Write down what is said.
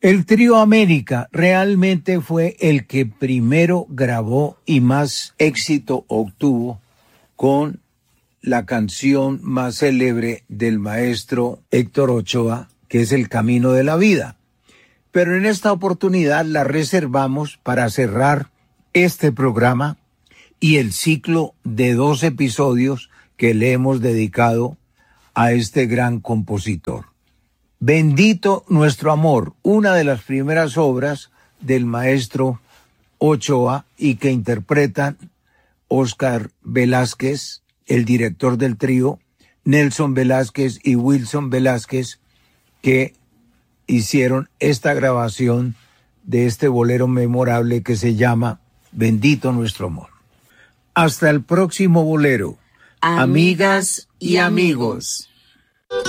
El Trío América realmente fue el que primero grabó y más éxito obtuvo con la canción más célebre del maestro Héctor Ochoa, que es El Camino de la Vida. Pero en esta oportunidad la reservamos para cerrar este programa y el ciclo de 2 episodios que le hemos dedicado a este gran compositor. Bendito nuestro amor, una de las primeras obras del maestro Ochoa y que interpretan Óscar Velázquez, el director del trío, Nelson Velázquez y Wilson Velázquez, que hicieron esta grabación de este bolero memorable que se llama Bendito nuestro amor. Hasta el próximo bolero. Amigas y amigos.